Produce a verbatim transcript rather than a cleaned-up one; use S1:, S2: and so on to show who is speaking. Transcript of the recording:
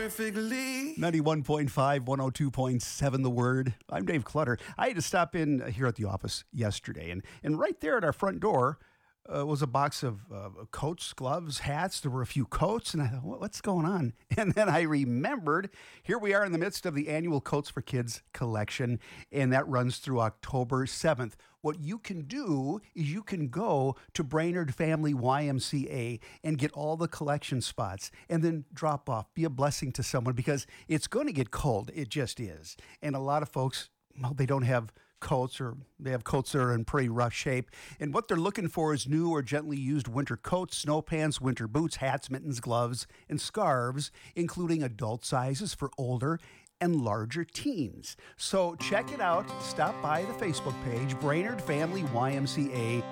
S1: perfectly.
S2: ninety-one point five, one oh two point seven The Word. I'm Dave Clutter. I had to stop in here at the office yesterday, and, and right there at our front door uh, was a box of uh, coats, gloves, hats. There were a few coats, and I thought, "What- what's going on?" And then I remembered, here we are in the midst of the annual Coats for Kids collection, and that runs through October seventh. What you can do is you can go to Brainerd Family Y M C A and get all the collection spots and then drop off. Be a blessing to someone because it's going to get cold. It just is. And a lot of folks, well, they don't have coats, or they have coats that are in pretty rough shape. And what they're looking for is new or gently used winter coats, snow pants, winter boots, hats, mittens, gloves, and scarves, including adult sizes for older and larger teens. So check it out. Stop by the Facebook page, Brainerd Family Y M C A,